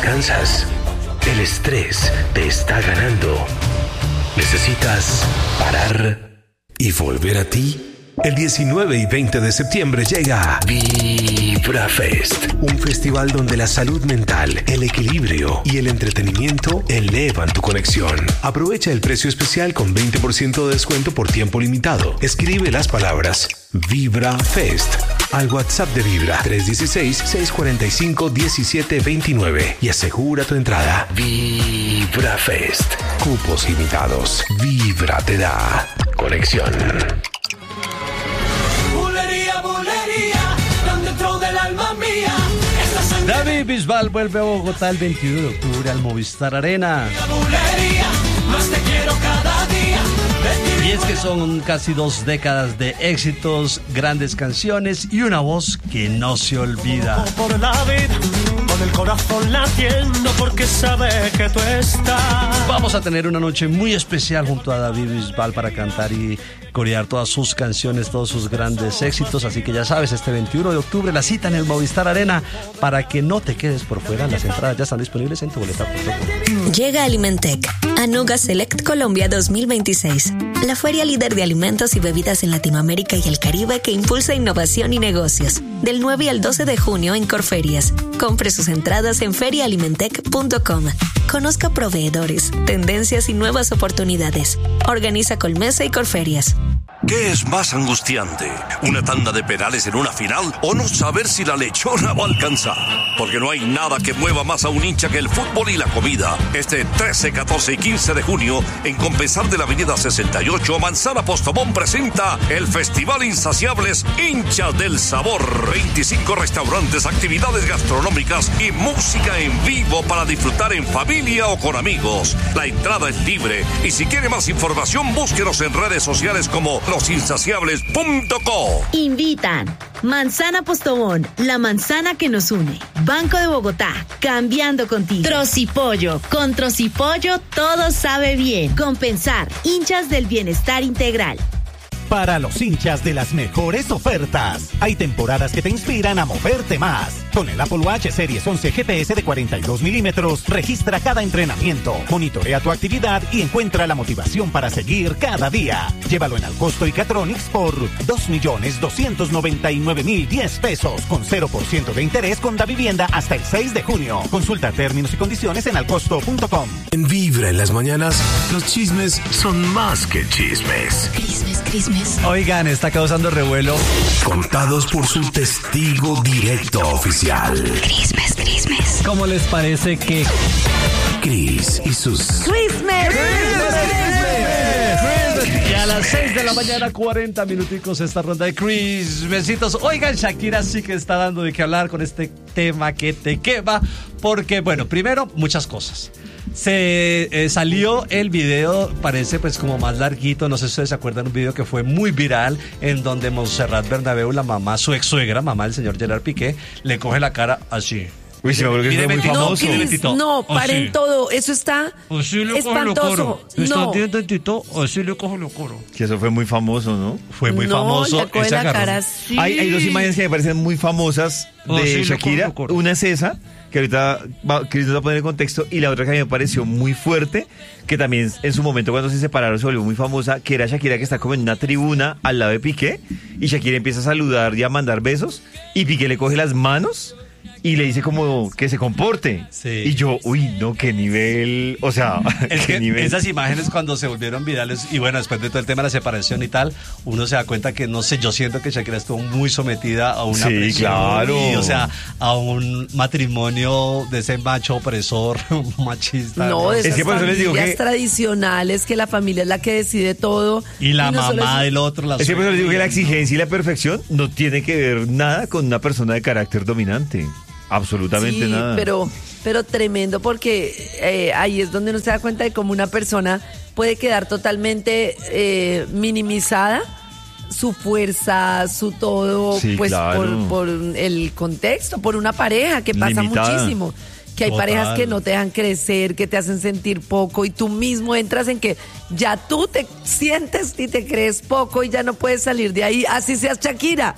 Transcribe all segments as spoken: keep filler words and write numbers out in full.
descansas. El estrés te está ganando. ¿Necesitas parar y volver a ti? El diecinueve y veinte de septiembre llega Vibra Fest, un festival donde la salud mental, el equilibrio y el entretenimiento elevan tu conexión. Aprovecha el precio especial con veinte por ciento de descuento por tiempo limitado. Escribe las palabras Vibra Fest al WhatsApp de Vibra tres uno seis, seis cuatro cinco, uno siete dos nueve y asegura tu entrada. Vibra Fest. Cupos limitados. Vibra te da conexión. David Bisbal vuelve a Bogotá el veintiuno de octubre al Movistar Arena. Y es que son casi dos décadas de éxitos, grandes canciones y una voz que no se olvida. Por la vida, con el corazón latiendo porque sabe que tú estás. Vamos a tener una noche muy especial junto a David Bisbal para cantar y corear todas sus canciones, todos sus grandes éxitos. Así que ya sabes, este veintiuno de octubre la cita en el Movistar Arena para que no te quedes por fuera. Las entradas ya están disponibles en tu boleta punto com. Llega Alimentec a Nuga Select Colombia dos mil veintiséis, la feria líder de alimentos y bebidas en Latinoamérica y el Caribe que impulsa innovación y negocios. Del nueve al doce de junio en Corferias. Compre sus entradas en feria alimentec punto com. Conozca proveedores, tendencias y nuevas oportunidades. Organiza Colmesa y Corferias. ¿Qué es más angustiante? ¿Una tanda de penales en una final o no saber si la lechona va a alcanzar? Porque no hay nada que mueva más a un hincha que el fútbol y la comida. Este trece, catorce y quince de junio, en Compensar de la avenida sesenta y ocho, Manzana Postobón presenta el Festival Insaciables Hinchas del Sabor. veinticinco restaurantes, actividades gastronómicas y música en vivo para disfrutar en familia o con amigos. La entrada es libre y si quiere más información, búsquenos en redes sociales como los insaciables punto com. Invitan Manzana Postobón, la manzana que nos une. Banco de Bogotá, cambiando contigo. Trocipollo, con Trocipollo todo sabe bien. Compensar, hinchas del bienestar integral. Para los hinchas de las mejores ofertas, hay temporadas que te inspiran a moverte más. Con el Apple Watch Series once G P S de cuarenta y dos milímetros, registra cada entrenamiento, monitorea tu actividad y encuentra la motivación para seguir cada día. Llévalo en Alcosto y Catronics por dos millones doscientos noventa y nueve mil diez pesos, con cero por ciento de interés con Da Vivienda hasta el seis de junio. Consulta términos y condiciones en alcosto punto com. En Vibra en las mañanas, los chismes son más que chismes. Crismes, crismes. Oigan, está causando revuelo. Contados por su testigo directo oficial. Crismes, crismes. ¿Cómo les parece que Cris y sus... Christmas. Y a las seis de la mañana, cuarenta minuticos, esta ronda de Crismesitos. Oigan, Shakira sí que está dando de qué hablar con este tema que te quema. Porque, bueno, primero, muchas cosas. Se eh, salió el video, parece pues como más larguito, no sé si ustedes se acuerdan, un video que fue muy viral en donde Montserrat Bernabéu, la mamá, su ex suegra, mamá del señor Gerard Piqué, le coge la cara así. Uy, se me acuerdo que fue muy famoso. No, Cris, no, paren todo, eso está espantoso. ¿Están viendo en Tito? Así le cojo lo coro. Que eso fue muy famoso, ¿no? Fue muy no, famoso. Le coge la cara así. Hay, hay dos imágenes que me parecen muy famosas de Así Shakira. lo coro. Una es esa, que ahorita va, Cris nos va a poner en contexto, y la otra que a mí me pareció muy fuerte, que también en su momento cuando se separaron se volvió muy famosa, que era Shakira que está como en una tribuna al lado de Piqué, y Shakira empieza a saludar y a mandar besos, y Piqué le coge las manos y le dice como que se comporte. Sí. Y yo, uy, no, qué nivel, o sea, Es qué que nivel. esas imágenes cuando se volvieron virales y bueno, después de todo el tema de la separación y tal, uno se da cuenta que, no sé, yo siento que Shakira estuvo muy sometida a una Sí, presión claro. y, o sea, a un matrimonio de ese macho opresor, machista. No, de Es esas que por eso les digo familias que- tradicionales que la familia es la que decide todo. Y la no solo mamá eso- del otro, la Es que por eso les digo que la suegra. exigencia y la perfección no tiene que ver nada con una persona de carácter dominante. Absolutamente sí, nada. pero, pero tremendo porque eh, ahí es donde uno se da cuenta de cómo una persona puede quedar totalmente eh, minimizada, su fuerza, su todo, Sí, pues claro. por, por el contexto, por una pareja, que pasa Limitada. muchísimo. Que hay Total. parejas que no te dejan crecer, que te hacen sentir poco y tú mismo entras en que ya tú te sientes y te crees poco y ya no puedes salir de ahí, así seas Shakira.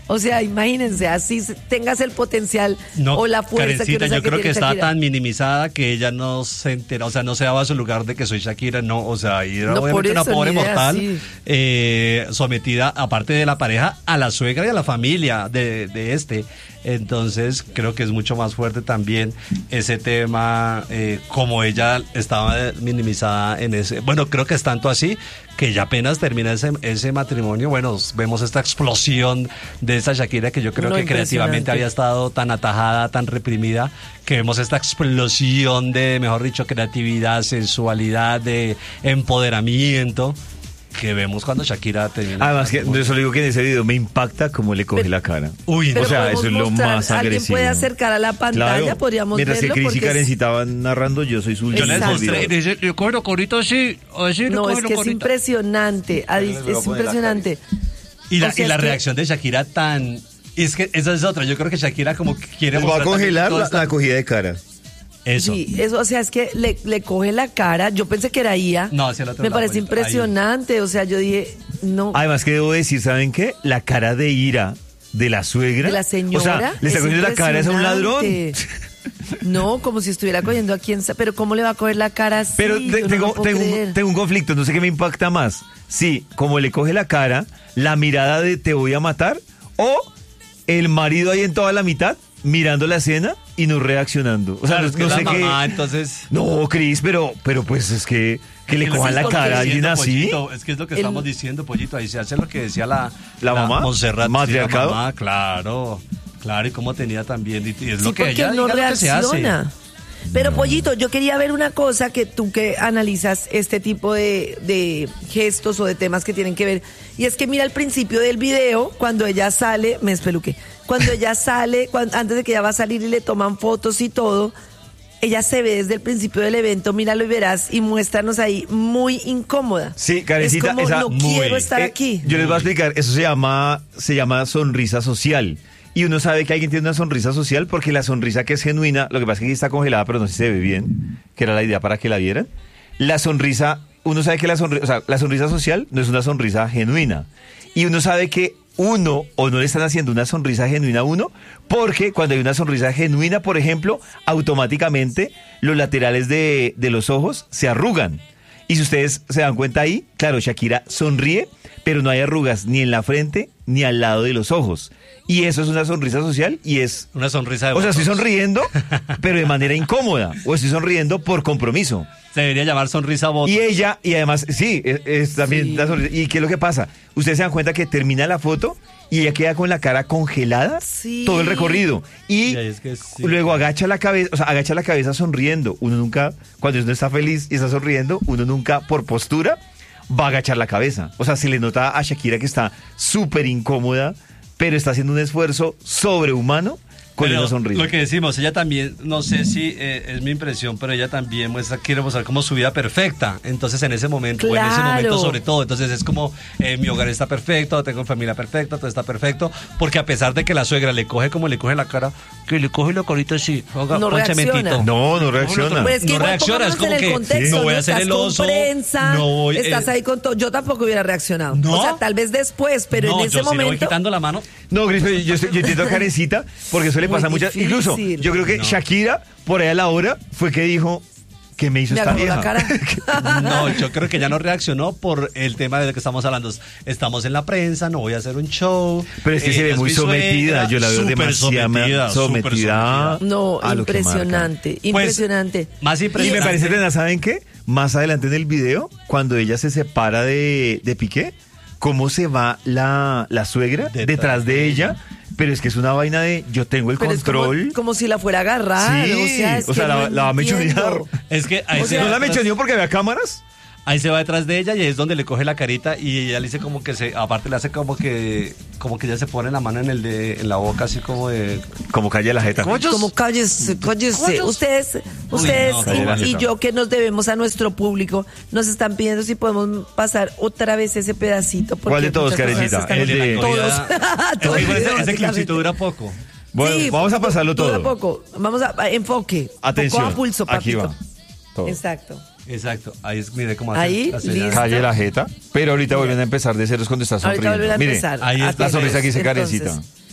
O sea, imagínense, así tengas el potencial No, o la fuerza Karencita, que uno sabe yo creo que, tiene está Shakira. tan minimizada que ella no se entera, o sea, no se daba su lugar de que soy Shakira, no, o sea, y era No, por obviamente una eso, pobre ni idea, mortal, sí. eh, sometida, aparte de la pareja, a la suegra y a la familia de, de este. Entonces, creo que es mucho más fuerte también ese tema, eh, como ella estaba minimizada en ese. Bueno, creo que es tanto así que ya apenas termina ese, ese matrimonio, bueno, vemos esta explosión de esa Shakira que yo creo No, que creativamente impresionante. había estado tan atajada, tan reprimida, que vemos esta explosión de, mejor dicho, creatividad, sensualidad, de empoderamiento, que vemos cuando Shakira termina. Además, que yo solo digo que en ese video me impacta cómo le coge Pero- la cara. Uy, Pero o sea, podemos eso es lo mostrar, más alguien agresivo. puede acercar a la pantalla, Claro. podríamos Mientras verlo que Cris y porque es- Karencita van narrando, yo soy su yo les Exacto. mostré, y dice, yo cojo la corita así, así, yo No, cojo es la que es corita. impresionante, Adi, les voy a es poner la impresionante. Y la, O sea, y la es que- reacción de Shakira tan... y es que esa es otra, yo creo que Shakira como que quiere Les voy a mostrar también congelar toda la, esta- la cogida de cara. Eso. Sí, eso, o sea, es que le, le coge la cara, yo pensé que era Ia. No, hacia el otro Me lado, parece ahí. impresionante, o sea, yo dije, no. Además que debo decir, ¿saben qué? La cara de ira de la suegra. De la señora. O sea, le está es cogiendo la cara es a un ladrón. impresionante. No, como si estuviera cogiendo a quien sa- pero ¿cómo le va a coger la cara así? Pero Yo te- no tengo, lo puedo tengo, creer. un, tengo un conflicto, no sé qué me impacta más. Sí, como le coge la cara, la mirada de te voy a matar, o el marido ahí en toda la mitad, mirando la escena y no reaccionando. O sea, Claro, no, es que no es sé la qué. mamá, entonces... No, Cris, pero, pero pues es que, que le Es que cojan es la lo que cara a alguien diciendo, así. Pollito, es que es lo que El- estamos diciendo, Pollito. Ahí se hace lo que decía la, ¿La mamá? Montserrat. sí, ¿Matriarcado? la mamá, claro. Claro, y cómo tenía también. Y, y es Sí, lo que porque ella no diga lo que se hace. reacciona. Pero, Pollito, yo quería ver una cosa que tú que analizas este tipo de, de gestos o de temas que tienen que ver. Y es que mira al principio del video, cuando ella sale, me espeluqué, cuando ella sale, cuan- antes de que ella va a salir y le toman fotos y todo, ella se ve desde el principio del evento, míralo y verás, y muéstranos ahí muy incómoda. Sí, Karencita, es como, esa- no muy- quiero estar Eh, aquí. Yo les voy a explicar, eso se llama, se llama sonrisa social. Y uno sabe que alguien tiene una sonrisa social porque la sonrisa que es genuina, lo que pasa es que aquí está congelada, pero no sé si se ve bien, que era la idea para que la vieran. La sonrisa, uno sabe que la sonrisa, o sea, la sonrisa social no es una sonrisa genuina. Y uno sabe que uno o no le están haciendo una sonrisa genuina a uno, porque cuando hay una sonrisa genuina, por ejemplo, automáticamente los laterales de, de los ojos se arrugan. Y si ustedes se dan cuenta ahí, claro, Shakira sonríe, pero no hay arrugas ni en la frente ni al lado de los ojos. Y eso es una sonrisa social y es... Una sonrisa de O sea, estoy botox. sonriendo, pero de manera incómoda. O estoy sonriendo por compromiso. Se debería llamar sonrisa botox. Y ella, y además, sí, es, es también Sí. la sonrisa. ¿Y qué es lo que pasa? Ustedes se dan cuenta que termina la foto y ella queda con la cara congelada Sí. todo el recorrido. Y Y ahí es que sí. luego agacha la cabeza, o sea, agacha la cabeza sonriendo. Uno nunca, cuando uno está feliz y está sonriendo, uno nunca, por postura, va a agachar la cabeza. O sea, se le nota a Shakira que está súper incómoda, pero está haciendo un esfuerzo sobrehumano con Pero esa sonrisa. Lo que decimos, ella también, no sé si eh, es mi impresión, pero ella también muestra, quiere mostrar como su vida perfecta. Entonces, en ese momento, o en ese Claro. momento sobre todo, entonces es como, eh, mi hogar está perfecto, tengo familia perfecta, todo está perfecto, porque a pesar de que la suegra le coge como le coge la cara, que le coge la carita así, haga, No ponche reacciona. mentito. No, no reacciona. Pues es que No igual reacciona, es pongámonos como en el que contexto, no voy a hacer estás el con oso, prensa, no voy, estás eh, ahí con todo. Yo tampoco hubiera reaccionado. ¿No? O sea, tal vez después, pero no, en ese yo sí le voy momento. quitando la mano. No, Gris, pero yo, estoy- yo entiendo a Karencita, porque eso le Muy pasa a muchas. difícil. Incluso, yo creo que No. Shakira, por ahí a la hora, fue que dijo que me hizo Me esta agarró vieja. la cara. No, yo creo que ya no reaccionó por el tema de que estamos hablando. Estamos en la prensa, no voy a hacer un show. Pero es que se Ella ve muy mi sometida, suegra, yo la veo súper demasiado sometida, súper sometida. No, a lo que impresionante, Pues, impresionante. Más Y impresionante. me parece tenaz, ¿saben qué? Más adelante en el video, cuando ella se separa de, de Piqué, cómo se va la, la suegra Detrás detrás de de ella. Pero es que es una vaina de yo tengo el Pero es como, control. como si la fuera a agarrar. Sí, o sea, es o sea, que la- no la va a mechonear. entiendo. Es que ahí, O se sea, va ¿No la detrás- mencionó porque había cámaras? ahí se va detrás de ella y es donde le coge la carita y ella le dice como que se, aparte le hace como que, como que ella se pone la mano en el de, en la boca así como de. Como calle la jeta. Como cállese, cállese. Ustedes, ustedes no, cállate la y, y jeta. yo que nos debemos a nuestro público, nos están pidiendo si podemos pasar otra vez ese pedacito. porque ¿Cuál de todos, muchas personas Karencita? están- El de- Todos. Todos, Ese, ese, ese básicamente. clipcito dura poco. Bueno, Sí, vamos a pasarlo dura todo. poco. Vamos a, a enfoque. Atención. Poco a pulso, aquí papito. va. Todo. Exacto. Exacto. Ahí es, mire cómo hace Ahí, la señal. listo. Calle la jeta. Pero ahorita vuelven a empezar de ceros cuando está Ahorita sonriendo. vuelven a Mire, empezar. ahí está. la sonrisa que dice Entonces, Karencita.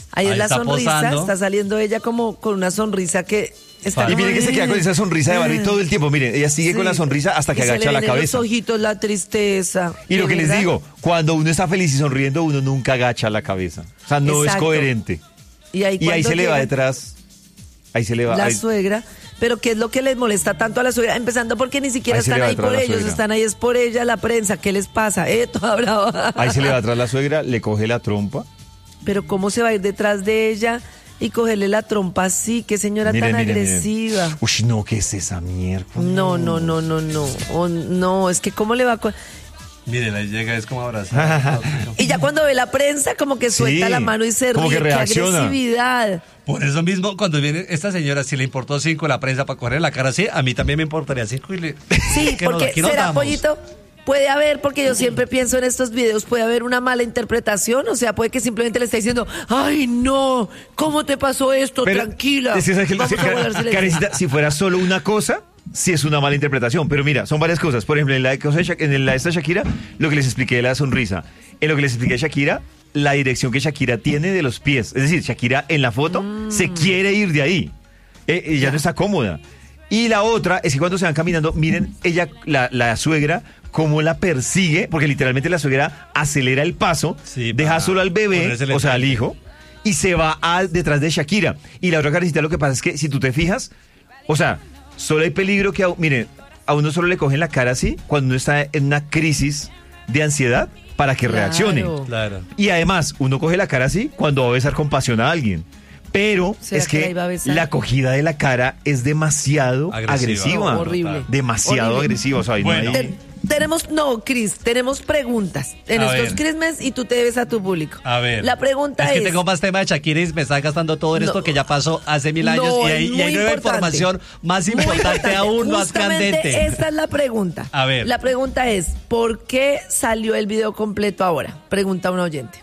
Ahí, Ahí es la está sonrisa, posando. está saliendo ella como con una sonrisa que está Y como- miren que se queda con esa sonrisa de Barbie todo el tiempo. Miren, ella sigue Sí. con la sonrisa hasta que Y se agacha le la ven en cabeza. los ojitos la tristeza. Y lo ¿De que les verdad? digo, cuando uno está feliz y sonriendo, uno nunca agacha la cabeza. O sea, no Exacto. es coherente. Y ahí, Y ahí cuando se le va llega detrás. Ahí se le va. la ahí- suegra. Pero ¿qué es lo que les molesta tanto a la suegra? Empezando porque ni siquiera Ahí se le están va ahí detrás por la ellos, suegra. están ahí es por ella, la prensa. ¿Qué les pasa? Eh, toda brava. Ahí se le va atrás la suegra, le coge la trompa. Pero ¿cómo se va a ir detrás de ella y cogerle la trompa así? Qué señora Miren, tan miren, miren. agresiva. Uy, no, ¿qué es esa mierda? No, no, no, no, no. O no, es que ¿cómo le va a... co- Miren, ahí llega, es como abrazar. Y ya cuando ve la prensa, como que suelta Sí, la mano y se como ríe. que ¡Qué reacciona. agresividad! Por eso mismo, cuando viene esta señora, si le importó cinco la prensa para correr la cara así, a mí también me importaría cinco y le... Sí, que nos- porque aquí nos será, damos. Pollito, puede haber, porque yo siempre pienso en estos videos, puede haber una mala interpretación, o sea, puede que simplemente le esté diciendo, ay, no, ¿cómo te pasó esto? Pero, Tranquila. es que, ¿sabes qué? Vamos a Karen- guardar silencio. Karencita, si fuera solo una cosa, sí es una mala interpretación. Pero mira, son varias cosas. Por ejemplo, en la de, cosa de Sha- en la de esta Shakira, lo que les expliqué de la sonrisa. En lo que les expliqué de Shakira, la dirección que Shakira tiene de los pies. Es decir, Shakira en la foto Mm. se quiere ir de ahí. Eh, ella no está cómoda. Y la otra es que cuando se van caminando, miren, ella, la, la suegra, cómo la persigue, porque literalmente la suegra acelera el paso, Sí, deja para solo al bebé, ponérsele o sea, al frente. hijo, y se va al, detrás de Shakira. Y la otra carecita, lo que pasa es que si tú te fijas, o sea, solo hay peligro que, a, miren, a uno solo le cogen la cara así cuando uno está en una crisis de ansiedad para que Claro. reaccione. Claro. Y además, uno coge la cara así cuando va a besar con pasión a alguien. Pero ¿Será es que la que iba a besar? la cogida de la cara es demasiado Agresiva. agresiva. No, horrible. Demasiado Horrible. agresiva. O sea, ahí no Bueno. hay- Ten- tenemos, no, Cris, tenemos preguntas en A estos ver. Christmas y tú te debes a tu público. A ver. La pregunta es es... que tengo más tema de Shakira y me está gastando todo en No. esto que ya pasó hace mil años No, y hay, es y hay muy nueva importante. información más Muy importante aún, más Justamente candente. esta es la pregunta. A ver. La pregunta es, ¿por qué salió el video completo ahora? Pregunta un oyente.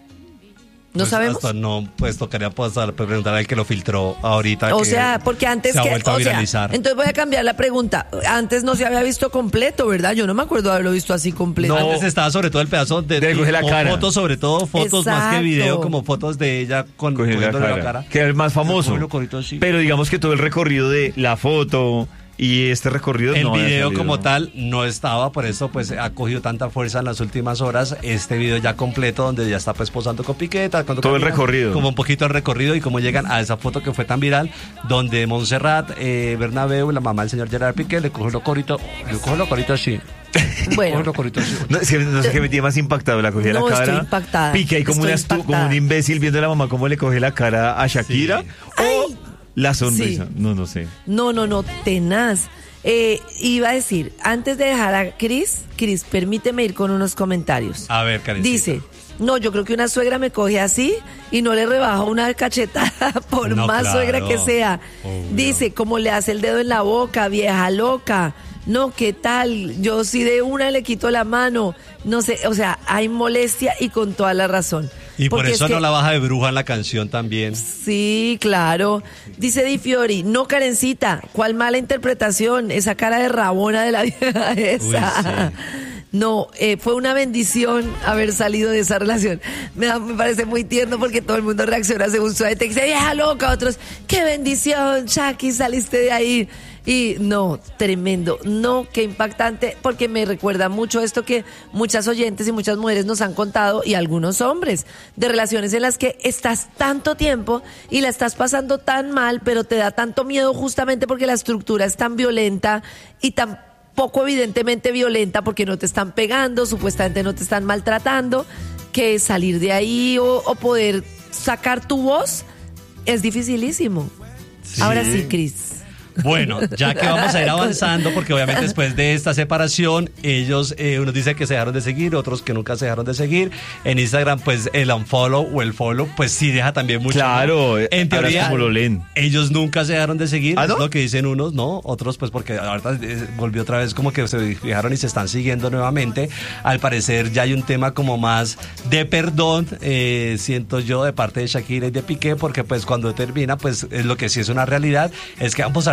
¿No Pues sabemos? hasta no, pues tocaría pasar, preguntar al que lo filtró ahorita. O que sea, porque antes se ha que, vuelto a o sea, viralizar. entonces voy a cambiar la pregunta. Antes no se había visto completo, ¿verdad? Yo no me acuerdo de haberlo visto así completo. No. Antes estaba sobre todo el pedazo de, De coger la o cara. fotos, sobre todo fotos más que Exacto. video, como fotos de ella con cogiendo la cogiéndole cara, la cara. que era el más famoso. Cogerlo corito así. Pero digamos que todo el recorrido de la foto y este recorrido El no había video salido. como tal no estaba, por eso pues ha cogido tanta fuerza en las últimas horas. Este video ya completo donde ya está pues posando con Piqueta. cuando Todo el caminan, recorrido. Como un poquito el recorrido y cómo llegan a esa foto que fue tan viral, donde Montserrat, eh, Bernabéu, la mamá del señor Gerard Piqué, le coge lo corito, le coge lo corito así. Bueno. Coge lo corito así. No, es que no sé qué me tiene más impactado, la cogía No, la cara. estoy impactada. Pique ahí como, Estoy una estu- como impactada. un imbécil viendo a la mamá cómo le coge la cara a Shakira. Sí. O Ay. la sonrisa. Sí. No, no sé. No, no, no, tenaz. Eh, iba a decir, antes de dejar a Cris, Cris, permíteme ir con unos comentarios. A ver, Karencita. Dice, no, yo creo que una suegra me coge así y no le rebajo una cachetada por No, más claro. suegra que sea. Obvio. Dice, como le hace el dedo en la boca, vieja loca. No, ¿qué tal? Yo si de una le quito la mano. No sé, o sea, hay molestia y con toda la razón. Y por Porque eso es no que- la baja de bruja en la canción también. Sí, claro. Dice Di Fiori, no, Karencita, ¿cuál mala interpretación? Esa cara de rabona de la vieja esa. Uy, No, eh, fue una bendición haber salido de esa relación. Me, da- me parece muy tierno porque todo el mundo reacciona según su te dice, vieja loca, otros, qué bendición, Shaki, saliste de ahí. Y no, tremendo, no, qué impactante, porque me recuerda mucho esto que muchas oyentes y muchas mujeres nos han contado, y algunos hombres, de relaciones en las que estás tanto tiempo y la estás pasando tan mal, pero te da tanto miedo justamente porque la estructura es tan violenta y tan poco evidentemente violenta porque no te están pegando, supuestamente no te están maltratando, que salir de ahí o, o poder sacar tu voz es dificilísimo. Sí. Ahora sí, Cris. Bueno, ya que vamos a ir avanzando, porque obviamente después de esta separación, ellos, eh, unos dicen que se dejaron de seguir, otros que nunca se dejaron de seguir. En Instagram, pues el unfollow o el follow, pues sí deja también mucho. Claro, ¿no? En ahora es teoría, como lo leen. ellos nunca se dejaron de seguir, ¿Ah, no? es lo que dicen unos, ¿no? Otros, pues porque ahorita eh, volvió otra vez como que se fijaron y se están siguiendo nuevamente. Al parecer ya hay un tema como más de perdón, eh, siento yo, de parte de Shakira y de Piqué, porque pues cuando termina, pues es lo que sí es una realidad, es que ambos artistas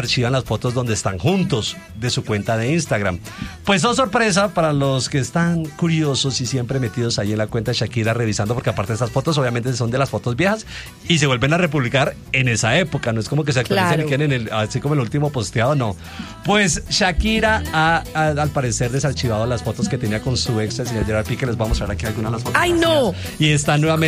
archivan las fotos donde están juntos de su cuenta de Instagram. Pues oh sorpresa para los que están curiosos y siempre metidos ahí en la cuenta de Shakira revisando, porque aparte de estas fotos obviamente son de las fotos viejas y se vuelven a republicar en esa época, no es como que se actualicen Claro. y queden en el, así como el último posteado, no. Pues Shakira ha, ha, al parecer desarchivado las fotos que tenía con su ex, el señor Gerard Piqué. Les voy a mostrar aquí algunas de las fotos. ¡Ay, no! Y está nuevamente